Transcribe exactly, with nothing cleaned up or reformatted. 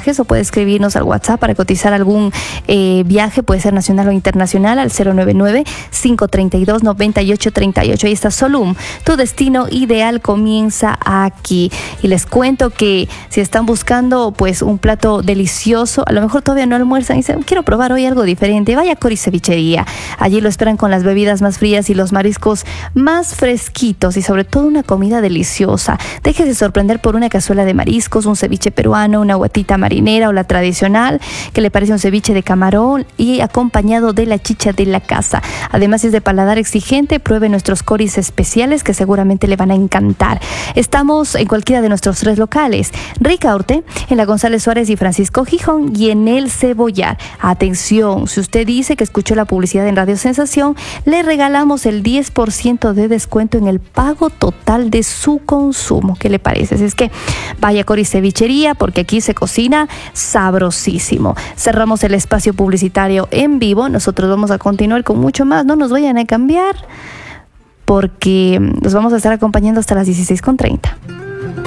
mensajes o puede escribirnos al WhatsApp para cotizar algún eh, viaje, puede ser nacional o internacional, al cero nueve nueve, cinco tres dos, nueve ocho tres ocho. Ahí está Solum, tu destino ideal comienza aquí. Y les cuento que si están buscando pues un plato delicioso, a lo mejor todavía no almuerzan y dicen, quiero probar hoy algo diferente, vaya a Cori Cevichería. Allí lo esperan con las bebidas más frías y los mariscos más fresquitos y sobre todo una comida deliciosa. Déjese sorprender por una cazuela de mariscos, un ceviche peruano, una guatita marinera o la tradicional, que le parece un ceviche de camarón y acompañado de la chicha de la casa. Además, si es de paladar exigente, pruebe nuestros coris especiales que seguramente le van a encantar. Estamos en cualquiera de nuestros tres locales: Ricaurte, en la González Suárez y Francisco Gijón, y en el Cebollar. Atención, si usted dice que escuchó la publicidad en Radio Sensación, le regalamos el diez por ciento de descuento en el pago total de su consumo. ¿Qué le parece? Así es que vaya a Cori Cevichería, porque aquí se cocina sabrosísimo. Cerramos el espacio publicitario en vivo. Nosotros vamos a continuar con mucho más. No nos vayan a cambiar, porque los vamos a estar acompañando hasta las dieciséis con treinta.